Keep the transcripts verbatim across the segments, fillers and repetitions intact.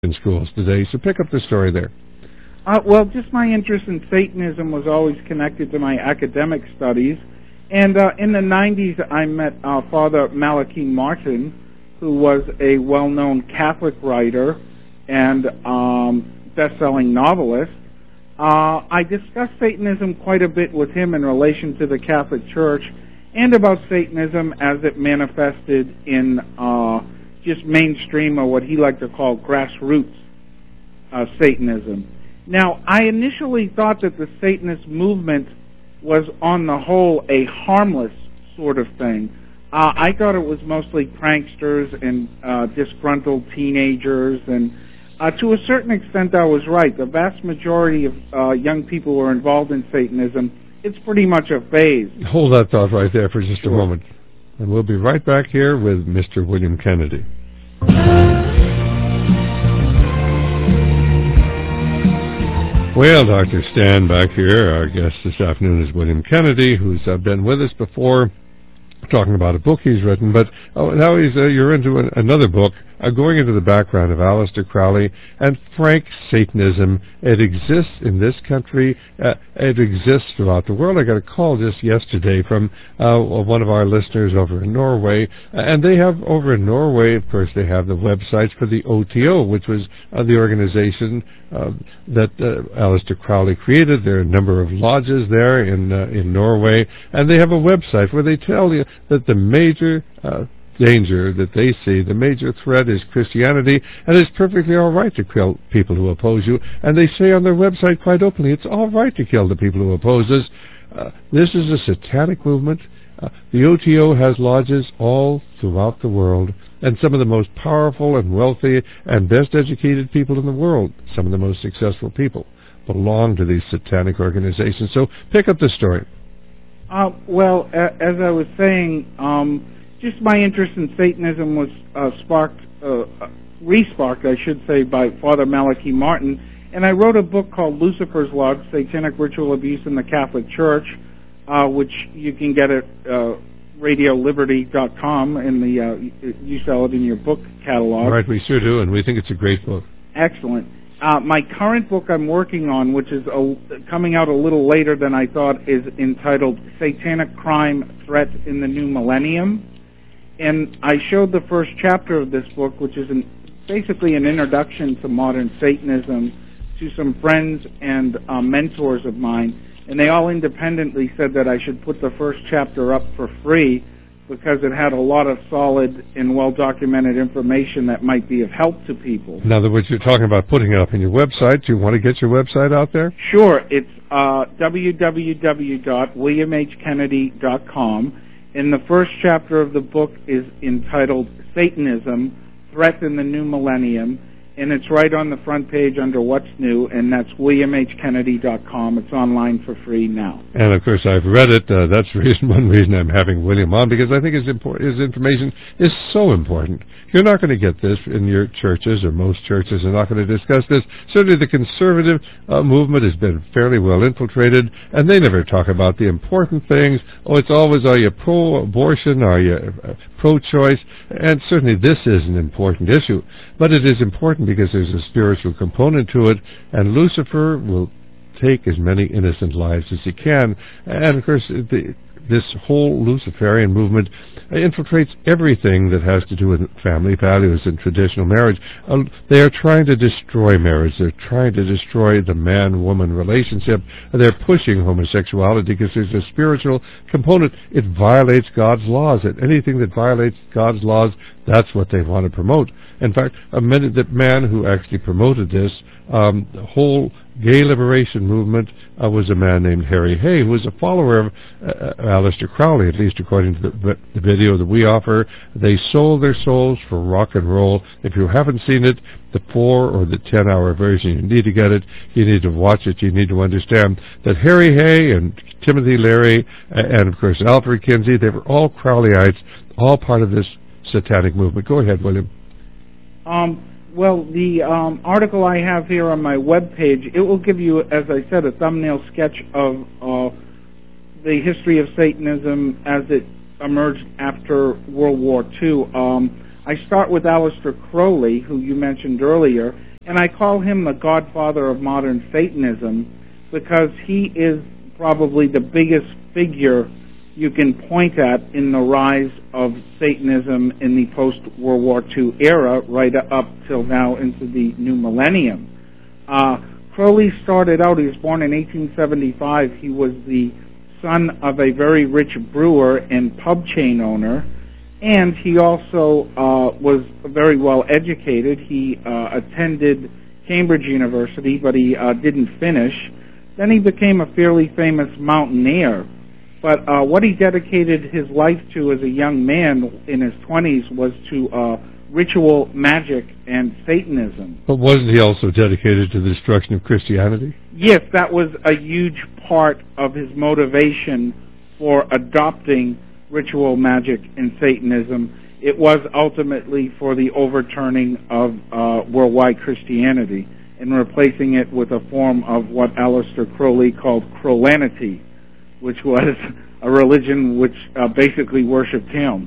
in schools today. So pick up the story there. Uh, well, just my interest in Satanism was always connected to my academic studies. And uh, in the nineties, I met uh, Father Malachi Martin, who was a well-known Catholic writer and um, best-selling novelist. Uh, I discussed Satanism quite a bit with him in relation to the Catholic Church and about Satanism as it manifested in uh, just mainstream, or what he liked to call grassroots uh, Satanism. Now, I initially thought that the Satanist movement was on the whole a harmless sort of thing. Uh, I thought it was mostly pranksters and uh, disgruntled teenagers, and uh, to a certain extent I was right. The vast majority of uh, young people who are involved in Satanism, it's pretty much a phase. Hold that thought right there for just Sure. a moment. And we'll be right back here with Mister William Kennedy. Well, Doctor Stan back here. Our guest this afternoon is William Kennedy, who's uh, been with us before, talking about a book he's written. But oh, now he's uh, you're into an, another book, uh, going into the background of Aleister Crowley and frank Satanism. It exists in this country. Uh, it exists throughout the world. I got a call just yesterday from uh, one of our listeners over in Norway, and they have over in Norway, of course, they have the websites for the O T O, which was uh, the organization uh, that uh, Aleister Crowley created. There are a number of lodges there in uh, in Norway, and they have a website where they tell you that the major uh, danger that they see, the major threat, is Christianity, and it's perfectly all right to kill people who oppose you. And they say on their website quite openly, it's all right to kill the people who oppose us. Uh, this is a satanic movement. Uh, the O T O has lodges all throughout the world, and some of the most powerful and wealthy and best educated people in the world, some of the most successful people, belong to these satanic organizations. So pick up the story. Uh, well, a- as I was saying, um, just my interest in Satanism was uh, sparked, uh, re-sparked, I should say, by Father Malachi Martin, and I wrote a book called Lucifer's Lodge, Satanic Ritual Abuse in the Catholic Church, uh, which you can get at uh, radio liberty dot com, and the uh, you sell it in your book catalog. Right, we sure do, and we think it's a great book. Excellent. Uh, my current book I'm working on, which is a, coming out a little later than I thought, is entitled Satanic Crime Threat in the New Millennium. And I showed the first chapter of this book, which is an, basically an introduction to modern Satanism, to some friends and uh, mentors of mine. And they all independently said that I should put the first chapter up for free because it had a lot of solid and well-documented information that might be of help to people. In other words, you're talking about putting it up on your website. Do you want to get your website out there? Sure. It's uh, w w w dot william h kennedy dot com. And the first chapter of the book is entitled Satanism, Threat in the New Millennium. And it's right on the front page under What's New, and that's william h kennedy dot com. It's online for free now. And, of course, I've read it. Uh, that's the reason, one reason I'm having William on, because I think his, import, his information is so important. You're not going to get this in your churches, or most churches are not going to discuss this. Certainly the conservative uh, movement has been fairly well infiltrated, and they never talk about the important things. Oh, it's always, are you pro-abortion, are you uh, pro-choice? And certainly this is an important issue. But it is important because there's a spiritual component to it, and Lucifer will take as many innocent lives as he can. And, of course, the, this whole Luciferian movement infiltrates everything that has to do with family values and traditional marriage. Uh, they are trying to destroy marriage. They're trying to destroy the man-woman relationship. They're pushing homosexuality because there's a spiritual component. It violates God's laws, and anything that violates God's laws, that's what they want to promote. In fact, a man, the man who actually promoted this um, whole gay liberation movement uh, was a man named Harry Hay, who was a follower of uh, Aleister Crowley, at least according to the, the video that we offer. They sold their souls for rock and roll. If you haven't seen it, the four or the ten-hour version, you need to get it. You need to watch it. You need to understand that Harry Hay and Timothy Leary and, of course, Alfred Kinsey, they were all Crowleyites, all part of this satanic movement. Go ahead, William. Um, well, the um, article I have here on my webpage, it will give you, as I said, a thumbnail sketch of uh, the history of Satanism as it emerged after World War Two. Um, I start with Aleister Crowley, who you mentioned earlier, And I call him the godfather of modern Satanism because he is probably the biggest figure you can point at in the rise of Satanism in the post-World War Two era, right up till now into the new millennium. Uh, Crowley started out, he was born in eighteen seventy-five, he was the son of a very rich brewer and pub chain owner, and he also uh, was very well educated. He uh, attended Cambridge University, but he uh, didn't finish. Then he became a fairly famous mountaineer. But uh, what he dedicated his life to as a young man in his twenties was to uh, ritual magic and Satanism. But wasn't he also dedicated to the destruction of Christianity? Yes, that was a huge part of his motivation for adopting ritual magic and Satanism. It was ultimately for the overturning of uh, worldwide Christianity and replacing it with a form of what Aleister Crowley called Crowlanity, which was a religion which uh, basically worshipped him.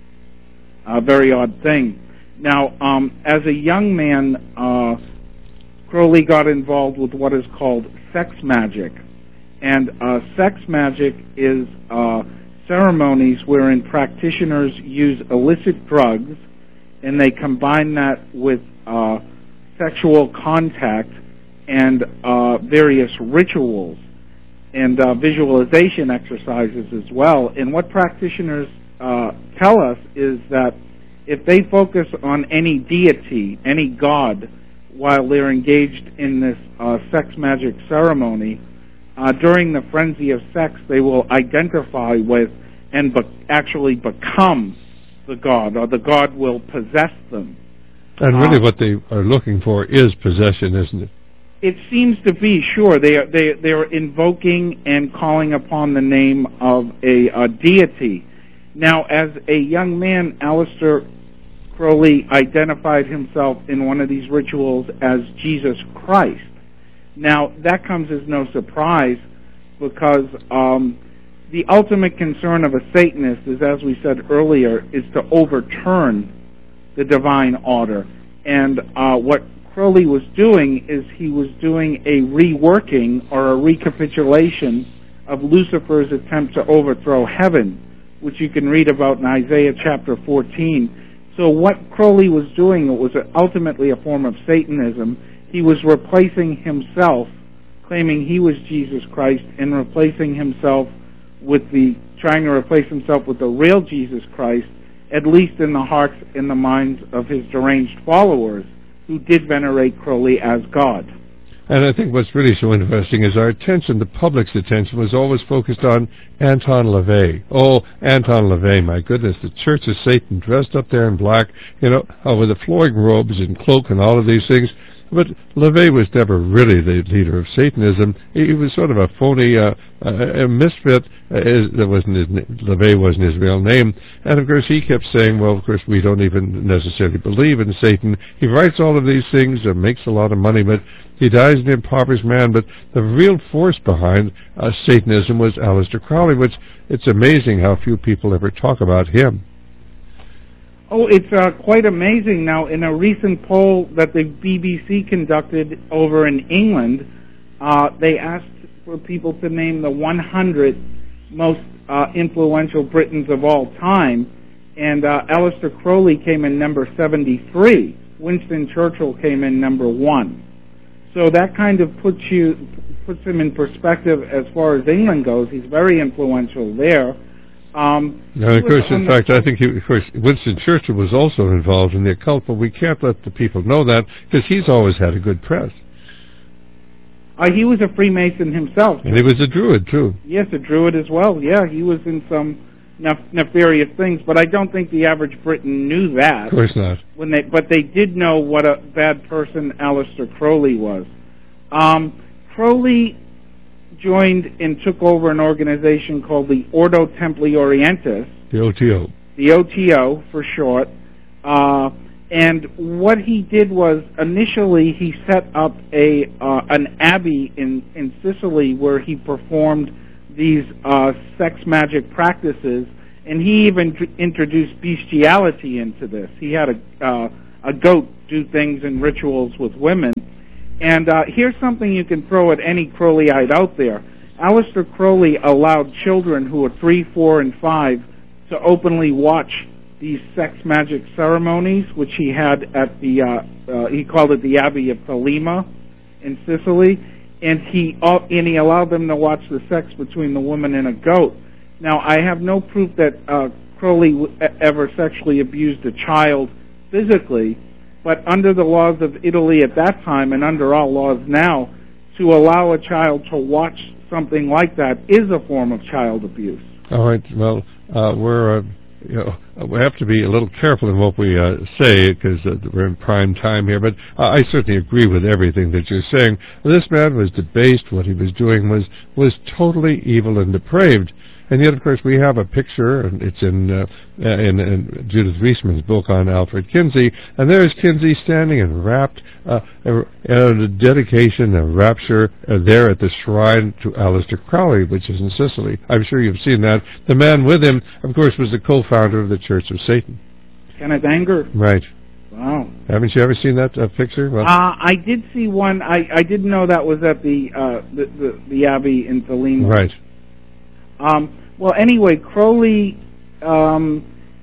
A very odd thing. Now, um, as a young man, uh, Crowley got involved with what is called sex magic. And uh, sex magic is uh, ceremonies wherein practitioners use illicit drugs and they combine that with uh, sexual contact and uh, various rituals and uh, visualization exercises as well. And what practitioners uh, tell us is that if they focus on any deity, any god, while they're engaged in this uh, sex magic ceremony, uh, during the frenzy of sex, they will identify with and be- actually become the god, or the god will possess them. And really uh, what they are looking for is possession, isn't it? It seems to be, sure. They are, they, they are invoking and calling upon the name of a, a deity. Now, as a young man, Aleister Crowley identified himself in one of these rituals as Jesus Christ. Now, that comes as no surprise because um, the ultimate concern of a Satanist is, as we said earlier, is to overturn the divine order. And uh, what Crowley was doing is he was doing a reworking or a recapitulation of Lucifer's attempt to overthrow heaven, which you can read about in Isaiah chapter fourteen. So what Crowley was doing was ultimately a form of Satanism. He was replacing himself, claiming he was Jesus Christ, and replacing himself with the, trying to replace himself with the real Jesus Christ, at least in the hearts and the minds of his deranged followers, who did venerate Crowley as God. And I think what's really so interesting is our attention, the public's attention, was always focused on Anton LaVey. Oh, Anton LaVey, my goodness, the Church of Satan, dressed up there in black, you know, uh, with the flowing robes and cloak and all of these things. But LaVey was never really the leader of Satanism. He was sort of a phony, uh, uh, a misfit. Uh, is, that wasn't his, LaVey wasn't his real name. And of course he kept saying, well, of course we don't even necessarily believe in Satan. He writes all of these things and makes a lot of money, but he dies an impoverished man. But the real force behind uh, Satanism was Aleister Crowley, which it's amazing how few people ever talk about him. Oh, it's uh, quite amazing. Now, in a recent poll that the B B C conducted over in England, uh, they asked for people to name the one hundred most uh, influential Britons of all time, and uh, Aleister Crowley came in number seventy-three. Winston Churchill came in number one. So that kind of puts you puts him in perspective as far as England goes. He's very influential there. Um, now, of course, in fact, I think, he, of course, Winston Churchill was also involved in the occult, but we can't let the people know that because he's always had a good press. Uh, he was a Freemason himself. And he was a Druid, too. Yes, a Druid as well. Yeah, he was in some nef- nefarious things, but I don't think the average Briton knew that. Of course not. When they, but they did know what a bad person Aleister Crowley was. Um, Crowley joined and took over an organization called the Ordo Templi Orientis. The O T O. The O T O, for short. Uh, and what he did was, initially, he set up a uh, an abbey in, in Sicily where he performed these uh, sex magic practices, and he even tr- introduced bestiality into this. He had a, uh, a goat do things and rituals with women. And uh, here's something you can throw at any Crowleyite out there. Aleister Crowley allowed children who were three, four, and five to openly watch these sex magic ceremonies, which he had at the, uh, uh, he called it the Abbey of Thelema in Sicily, and he, uh, and he allowed them to watch the sex between the woman and a goat. Now, I have no proof that uh, Crowley w- ever sexually abused a child physically, but under the laws of Italy at that time, and under all laws now, to allow a child to watch something like that is a form of child abuse. All right. Well, uh, we're uh, you know we have to be a little careful in what we uh, say because uh, we're in prime time here. But uh, I certainly agree with everything that you're saying. This man was debased. What he was doing was was totally evil and depraved. And yet, of course, we have a picture, and it's in, uh, in, in Judith Reisman's book on Alfred Kinsey, and there's Kinsey standing and wrapped, uh, at a dedication, a rapture, uh, there at the shrine to Aleister Crowley, which is in Sicily. I'm sure you've seen that. The man with him, of course, was the co-founder of the Church of Satan. Kenneth Anger. Right. Wow. Haven't you ever seen that uh, picture? Well, uh, I did see one. I, I didn't know that was at the, uh, the, the, the Abbey in Thelema. Right. Um, well, anyway, Crowley, um,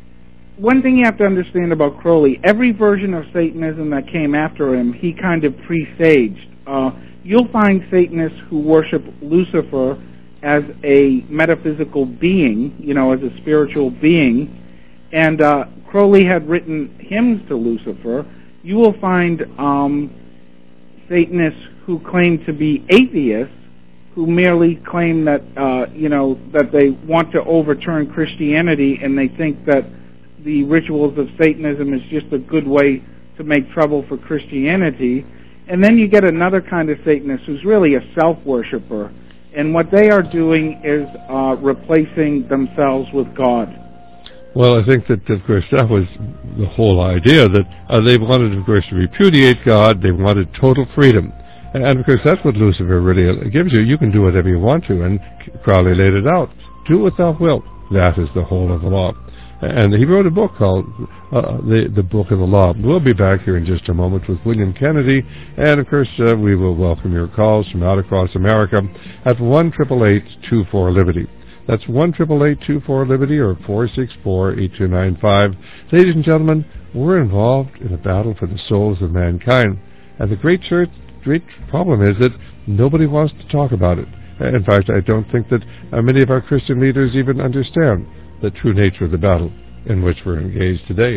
one thing you have to understand about Crowley, every version of Satanism that came after him, he kind of presaged. Uh, you'll find Satanists who worship Lucifer as a metaphysical being, you know, as a spiritual being, and uh, Crowley had written hymns to Lucifer. You will find um, Satanists who claim to be atheists, who merely claim that, uh, you know, that they want to overturn Christianity and they think that the rituals of Satanism is just a good way to make trouble for Christianity. And then you get another kind of Satanist who's really a self-worshipper. And what they are doing is uh, replacing themselves with God. Well, I think that, of course, that was the whole idea, that uh, they wanted, of course, to repudiate God. They wanted total freedom. And, of course, that's what Lucifer really gives you. You can do whatever you want to, and Crowley laid it out. Do what thou wilt. That is the whole of the law. And he wrote a book called uh, the, the Book of the Law. We'll be back here in just a moment with William Kennedy. And, of course, uh, we will welcome your calls from out across America at one eight eight eight, two four, Liberty. That's one eight eight eight, two four, Liberty or four six four, eight two nine five. Ladies and gentlemen, we're involved in a battle for the souls of mankind. And the great church great problem is that nobody wants to talk about it. In fact, I don't think that uh, many of our Christian leaders even understand the true nature of the battle in which we're engaged today.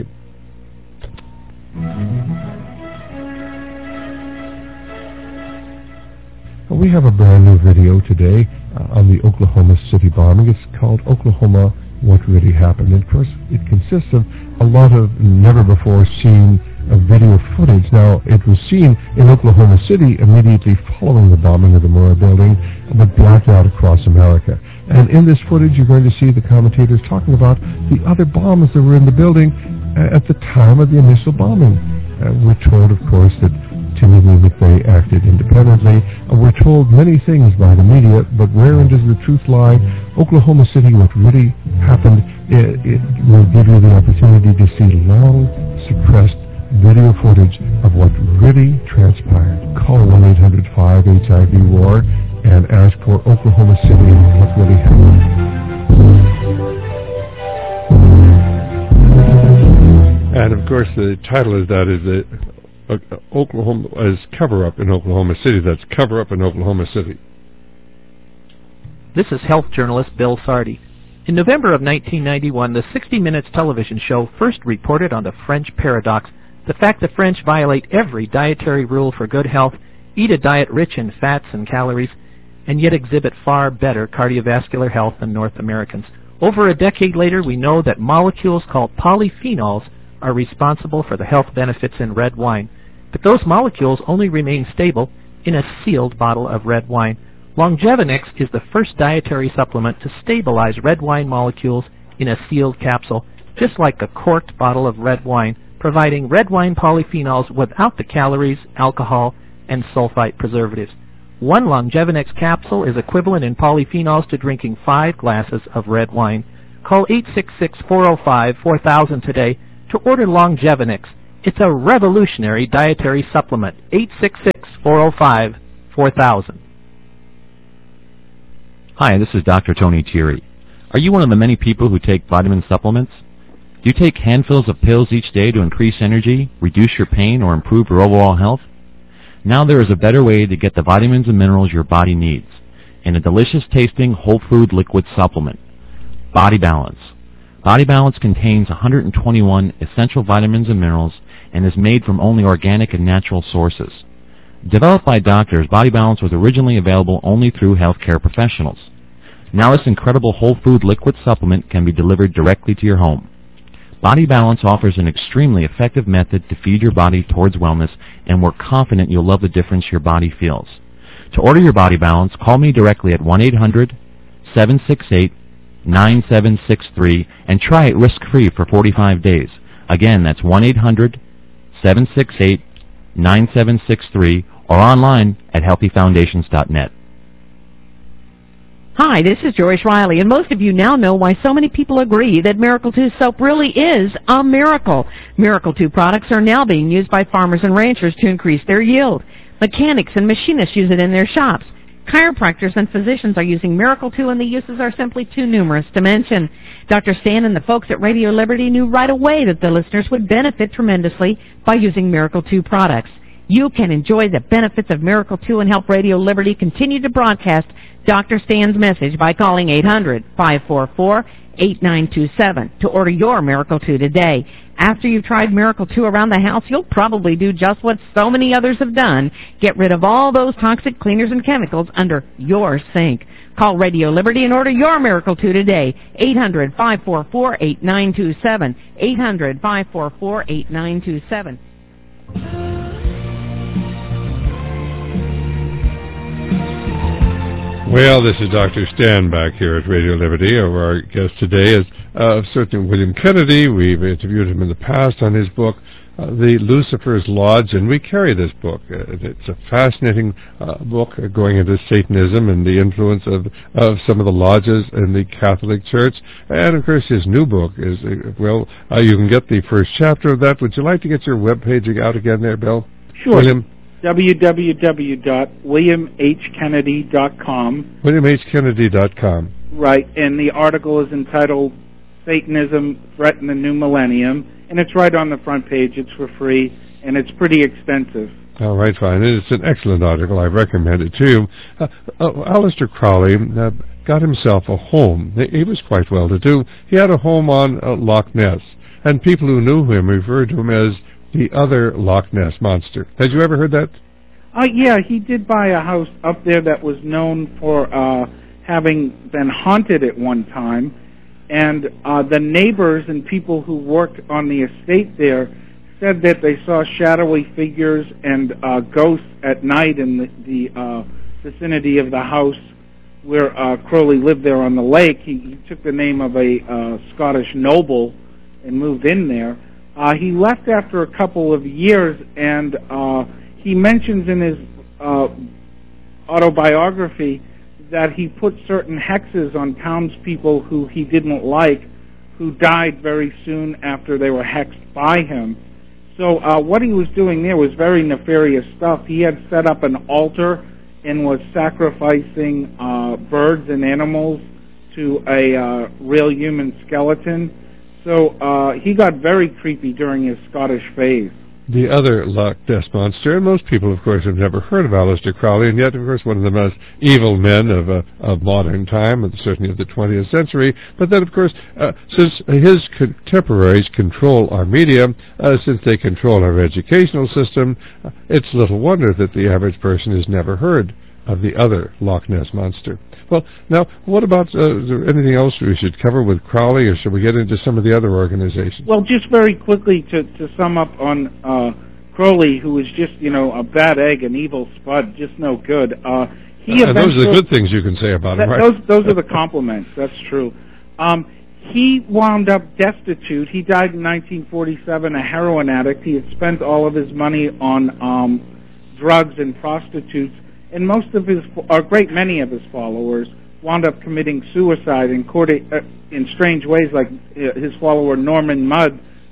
Well, we have a brand new video today uh, on the Oklahoma City bombing. It's called Oklahoma, What Really Happened. And of course, it consists of a lot of never-before-seen uh, video footage. Now, it was seen in Oklahoma City immediately following the bombing of the Murrah building, but blacked out across America. And in this footage, you're going to see the commentators talking about the other bombs that were in the building uh, at the time of the initial bombing. Uh, we're told, of course, that Timothy McVeigh acted independently. Uh, we're told many things by the media, but wherein does the truth lie? Oklahoma City, what really happened, it, it will give you the opportunity to see long suppressed video footage of what really transpired. Call one eight hundred five H I V war and ask for Oklahoma City, what really happened. And of course the title of that is the uh, Oklahoma is cover-up in Oklahoma City. That's cover-up in Oklahoma City. This is health journalist Bill Sardi. In November of nineteen ninety-one, the sixty minutes television show first reported on the French paradox, the fact the French violate every dietary rule for good health, eat a diet rich in fats and calories, and yet exhibit far better cardiovascular health than North Americans. Over a decade later, we know that molecules called polyphenols are responsible for the health benefits in red wine. But those molecules only remain stable in a sealed bottle of red wine. Longevinix is the first dietary supplement to stabilize red wine molecules in a sealed capsule, just like a corked bottle of red wine, providing red wine polyphenols without the calories, alcohol, and sulfite preservatives. One Longevinix capsule is equivalent in polyphenols to drinking five glasses of red wine. Call eight six six, four oh five, four thousand today to order Longevinix It's a revolutionary dietary supplement. eight six six, four oh five, four thousand. Hi, this is Doctor Tony Thierry. Are you one of the many people who take vitamin supplements? Do you take handfuls of pills each day to increase energy, reduce your pain, or improve your overall health? Now there is a better way to get the vitamins and minerals your body needs in a delicious-tasting whole food liquid supplement, Body Balance. Body Balance contains one hundred twenty-one essential vitamins and minerals and is made from only organic and natural sources. Developed by doctors, Body Balance was originally available only through healthcare professionals. Now this incredible whole food liquid supplement can be delivered directly to your home. Body Balance offers an extremely effective method to feed your body towards wellness, and we're confident you'll love the difference your body feels. To order your Body Balance, call me directly at one eight hundred, seven six eight, nine seven six three and try it risk-free for forty-five days. Again, that's one eight hundred, seven six eight, nine seven six three or online at healthy foundations dot net. Hi, this is Joyce Riley, and most of you now know why so many people agree that Miracle two soap really is a miracle. Miracle two products are now being used by farmers and ranchers to increase their yield. Mechanics and machinists use it in their shops. Chiropractors and physicians are using Miracle two, and the uses are simply too numerous to mention. Doctor Stan and the folks at Radio Liberty knew right away that the listeners would benefit tremendously by using Miracle two products. You can enjoy the benefits of Miracle two and help Radio Liberty continue to broadcast Doctor Stan's message by calling eight hundred, five four four, eight nine two seven to order your Miracle two today. After you've tried Miracle two around the house, you'll probably do just what so many others have done. Get rid of all those toxic cleaners and chemicals under your sink. Call Radio Liberty and order your Miracle two today. eight hundred, five four four, eight nine two seven. eight hundred, five four four, eight nine two seven. Well, this is Doctor Stan back here at Radio Liberty. Our guest today is uh, certainly William Kennedy. We've interviewed him in the past on his book, uh, The Lucifer's Lodge, and we carry this book. Uh, it's a fascinating uh, book uh, going into Satanism and the influence of, of some of the lodges in the Catholic Church. And, of course, his new book is, uh, well, uh, you can get the first chapter of that. Would you like to get your webpage out again there, Bill? Sure. William? w w w dot william h kennedy dot com. william h kennedy dot com. Right, and the article is entitled Satanism, Threat in the New Millennium, and it's right on the front page. It's for free, and it's pretty extensive. All right, fine. It's an excellent article. I recommend it to you. Uh, uh, Aleister Crowley uh, got himself a home. He was quite well-to-do. He had a home on uh, Loch Ness, and people who knew him referred to him as the other Loch Ness monster. Had you ever heard that? Uh, yeah, he did buy a house up there that was known for uh, having been haunted at one time, and uh, the neighbors and people who worked on the estate there said that they saw shadowy figures and uh, ghosts at night in the, the uh, vicinity of the house where uh, Crowley lived there on the lake. He, he took the name of a uh, Scottish noble and moved in there. Uh, he left after a couple of years, and uh, he mentions in his uh, autobiography that he put certain hexes on townspeople who he didn't like, who died very soon after they were hexed by him. So uh, what he was doing there was very nefarious stuff. He had set up an altar and was sacrificing uh, birds and animals to a uh, real human skeleton. So uh, he got very creepy during his Scottish phase. The other Loch Ness monster, and most people, of course, have never heard of Aleister Crowley, and yet, of course, one of the most evil men of uh, of modern time, and certainly of the twentieth century. But then, of course, uh, since his contemporaries control our media, uh, since they control our educational system, uh, it's little wonder that the average person has never heard of the other Loch Ness monster. Well, now, what about, uh, is there anything else we should cover with Crowley, or should we get into some of the other organizations? Well, just very quickly to, to sum up on uh, Crowley, who was just, you know, a bad egg, an evil spud, just no good. Uh, he uh, and those are the good things you can say about him, right? Those, those are the compliments, that's true. Um, he wound up destitute. He died in nineteen forty-seven, a heroin addict. He had spent all of his money on um, drugs and prostitutes. And most of his, or a great many of his followers, wound up committing suicide in, court, uh, in strange ways, like his follower Norman Mudd,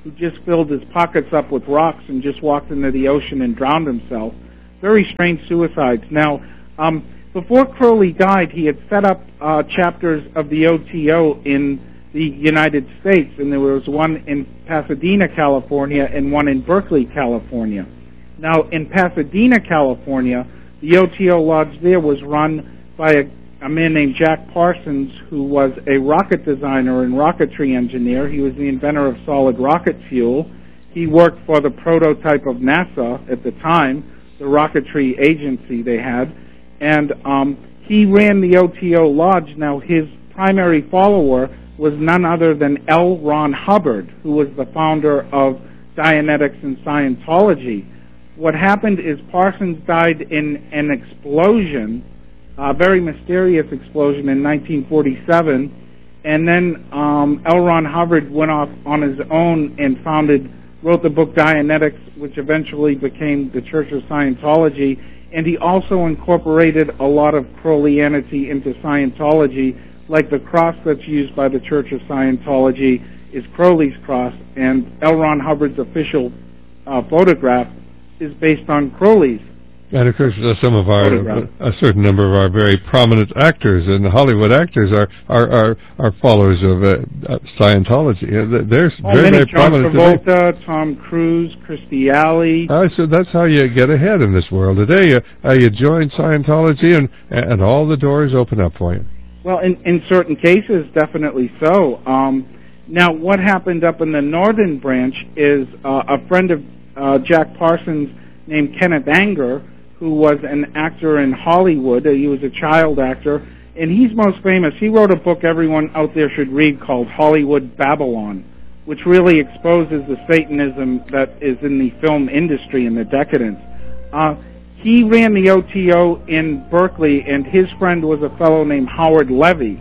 who just filled his pockets up with rocks and just walked into the ocean and drowned himself. Very strange suicides. Now, um, before Crowley died, he had set up uh, chapters of the O T O in the United States, and there was one in Pasadena, California, and one in Berkeley, California. Now, in Pasadena, California, the O T O Lodge there was run by a, a man named Jack Parsons, who was a rocket designer and rocketry engineer. He was the inventor of solid rocket fuel. He worked for the prototype of NASA at the time, the rocketry agency they had, and um, he ran the O T O Lodge. Now, his primary follower was none other than L. Ron Hubbard, who was the founder of Dianetics and Scientology. What happened is Parsons died in an explosion, a very mysterious explosion in nineteen forty-seven, and then um, L. Ron Hubbard went off on his own and founded, wrote the book Dianetics, which eventually became the Church of Scientology, and he also incorporated a lot of Crowleyanity into Scientology, like the cross that's used by the Church of Scientology is Crowley's cross, and L. Ron Hubbard's official uh, photograph is based on Crowley's. And of course, uh, some of our, uh, a certain number of our very prominent actors and Hollywood actors are are are, are followers of uh, uh, Scientology. Uh, they're oh, very, many, very John prominent. Travolta, Tom Cruise, Christy Alley. Uh, so that's how you get ahead in this world today. Uh, uh, you join Scientology, and and all the doors open up for you. Well, in, in certain cases, definitely so. Um, now, what happened up in the northern branch is uh, a friend of uh, Jack Parsons named Kenneth Anger, who was an actor in Hollywood. Uh, he was a child actor, and he's most famous. He wrote a book everyone out there should read called Hollywood Babylon, which really exposes the Satanism that is in the film industry and the decadence. Uh, He ran the O T O in Berkeley, and his friend was a fellow named Howard Levy,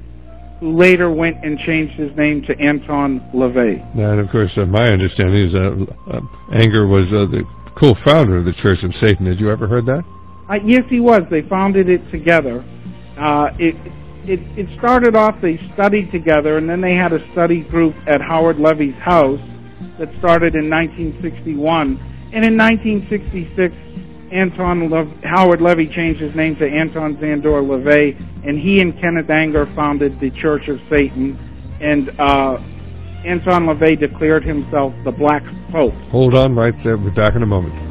who later went and changed his name to Anton LaVey. And of course, uh, my understanding is that uh, Anger was uh, the co-founder of the Church of Satan. Had you ever heard that? Uh, yes, he was. They founded it together. Uh, it, it, it started off, they studied together, and then they had a study group at Howard Levy's house that started in nineteen sixty-one. And in nineteen sixty-six, Anton Le- Howard Levy changed his name to Anton Szandor LaVey, and he and Kenneth Anger founded the Church of Satan, and uh, Anton LaVey declared himself the Black Pope. Hold on right there. We're back in a moment.